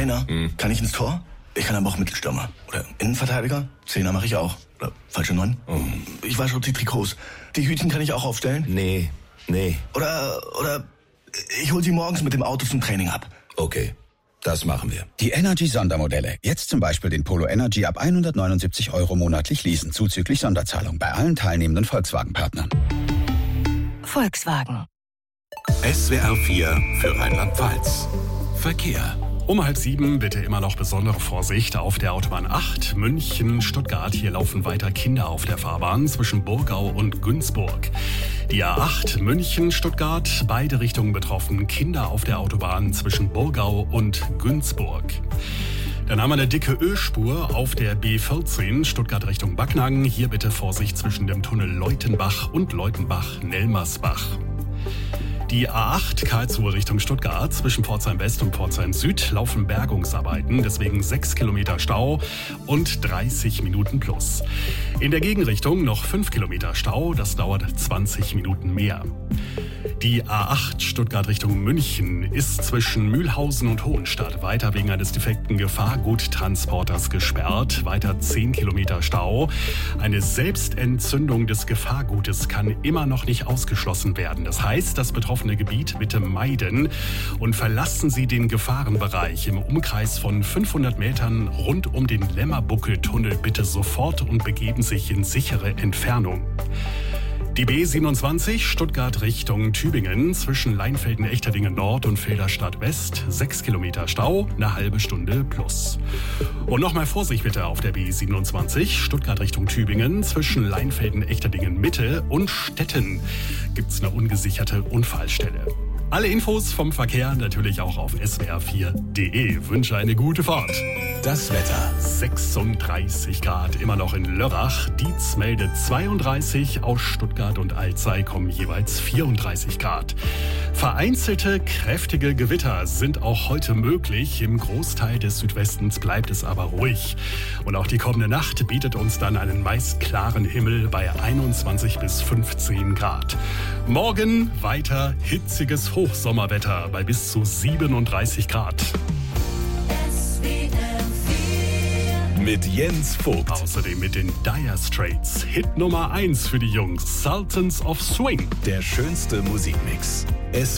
Einer. Kann ich ins Tor? Ich kann aber auch Mittelstürmer. Oder Innenverteidiger? Zehner mache ich auch. Oder falsche 9? Ich wasche die Trikots. Die Hütchen kann ich auch aufstellen? Nee. Oder ich hol sie morgens mit dem Auto zum Training ab. Okay, das machen wir. Die Energy-Sondermodelle. Jetzt zum Beispiel den Polo Energy ab 179 € monatlich leasen, zuzüglich Sonderzahlung bei allen teilnehmenden Volkswagen-Partnern. Volkswagen. SWR 4 für Rheinland-Pfalz. Verkehr. Um 6:30 bitte immer noch besondere Vorsicht auf der Autobahn 8, München-Stuttgart. Hier laufen weiter Kinder auf der Fahrbahn zwischen Burgau und Günzburg. Die A8, München-Stuttgart, beide Richtungen betroffen. Kinder auf der Autobahn zwischen Burgau und Günzburg. Dann haben wir eine dicke Ölspur auf der B14, Stuttgart Richtung Backnang. Hier bitte Vorsicht zwischen dem Tunnel Leutenbach und Leutenbach-Nelmersbach. Die A8 Karlsruhe Richtung Stuttgart zwischen Pforzheim West und Pforzheim Süd laufen Bergungsarbeiten, deswegen 6 Kilometer Stau und 30 Minuten plus. In der Gegenrichtung noch 5 Kilometer Stau, das dauert 20 Minuten mehr. Die A8 Stuttgart Richtung München ist zwischen Mühlhausen und Hohenstadt weiter wegen eines defekten Gefahrguttransporters gesperrt. Weiter 10 Kilometer Stau. Eine Selbstentzündung des Gefahrgutes kann immer noch nicht ausgeschlossen werden. Das heißt, das betroffene Gebiet bitte meiden und verlassen Sie den Gefahrenbereich im Umkreis von 500 Metern rund um den Lämmerbuckeltunnel bitte sofort und begeben sich in sichere Entfernung. Die B27 Stuttgart Richtung Tübingen zwischen Leinfelden-Echterdingen Nord und Filderstadt West 6 Kilometer Stau, eine halbe Stunde plus. Und nochmal Vorsicht bitte auf der B27 Stuttgart Richtung Tübingen zwischen Leinfelden-Echterdingen Mitte und Stetten gibt's eine ungesicherte Unfallstelle. Alle Infos vom Verkehr natürlich auch auf swr4.de. Wünsche eine gute Fahrt. Das Wetter. 36 Grad immer noch in Lörrach. Dietz meldet 32. Aus Stuttgart und Alzey kommen jeweils 34 Grad. Vereinzelte kräftige Gewitter sind auch heute möglich. Im Großteil des Südwestens bleibt es aber ruhig. Und auch die kommende Nacht bietet uns dann einen meist klaren Himmel bei 21 bis 15 Grad. Morgen weiter hitziges Hochsommerwetter bei bis zu 37 Grad. Mit Jens Vogt. Außerdem mit den Dire Straits. Hit Nummer 1 für die Jungs. Sultans of Swing. Der schönste Musikmix.